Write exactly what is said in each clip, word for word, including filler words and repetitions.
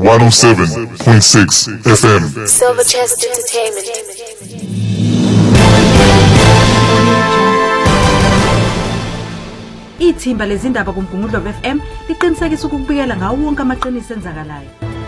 one oh seven point six F M. Silverchest Entertainment. Ithimba lezindaba kuMgungundlo F M liqinisekisa ukubikela ngawo wonke amaqiniso enzakalayo.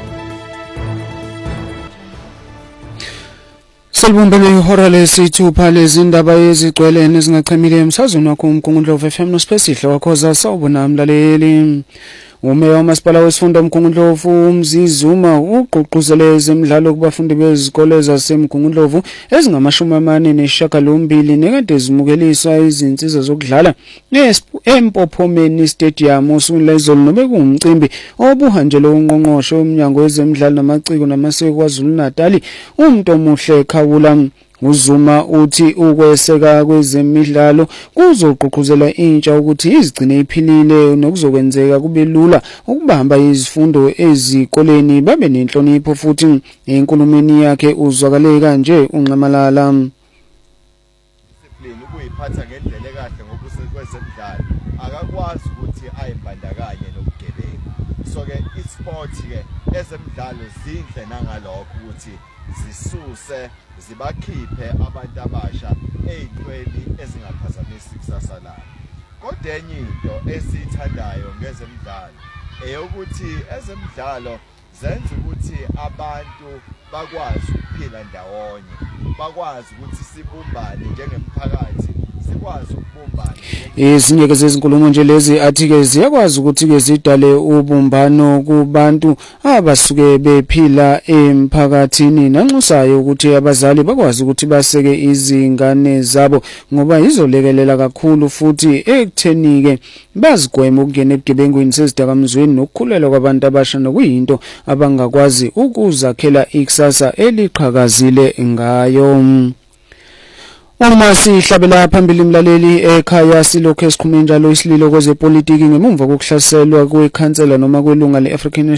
Salbumbele ihora lesithupha lezindaba ezigcwele nezingachemile emsazweni wakho uMgungundlo F M noSpecihle wakhoza sawubona mlaleli. Umeya wamasipala wesifunda uMgungundlovu uMzizuma ugqugquzele ezemidlalo kubafundi bezikole zaseMgungundlovu ezingamashumi amane nesishiyagalombili nekade zimukeliswa izinsiza zokudlala eMpophomeni Stadium uSulezolo nobe kungumcimbi obuhanjele ungqongqoshe umnyango wezemidlalo namaciko namasiko kwaZulu Natal umuntu omuhle Khawula. Uzuma uthi ukweseka kwezemidlalo kuzogqugquzela intsha ukuthi izigcine iphilile nokuzokwenzeka kube lula ukubamba izifundo ezikoleni babe nenhlonipho futhi enkulumeni yakhe uzwakale kanje uNxamalala. Discipline ukuyiphatha ngendlela ekahle ngokusekwezemidlalo akakwazi ukuthi ayibandakanye nobugebengu. So ke isport ke ezemidlalo zindle nangalokho ukuthi zisuse zibakhiphe abantu abasha ezintweni ezingaphazamisa ikusasa labo. Kodwa enye into esithandayo ngezemidlalo eyokuthi ezemidlalo zenza ukuthi abantu bakwazi ukuphila ndawonye, bakwazi ukuthi sibumbane njengemphakathi, sikwazi ukubumbana. Ezinye ke zezinkulumo nje lezi athi ke ziyakwazi ukuthi ke zidale ubumbano kubantu abasuke bephila emphakathini nanxusayo ukuthi abazali bakwazi ukuthi baseke izingane zabo ngoba izolekelela kakhulu futhi ekuthenike bazigweme ukungena ebugebengwini sezidakamizweni nokukhulela kwabantu abasha nokuyinto abangakwazi ukuzakhela ikusasa eliqhakazile ngayo. Uma sihlabela phambili mlaleli ekhaya silokho esikhuluma njalo isililo kwezepolitiki ngemumva kokuhlaselwa kwekhansela noma kwelunga leAfrican